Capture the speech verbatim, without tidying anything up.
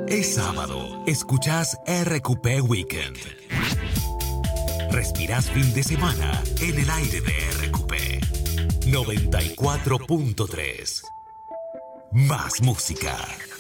Es sábado, escuchás R Q P Weekend. Respirás fin de semana en el aire de R Q P noventa y cuatro punto tres. Más música.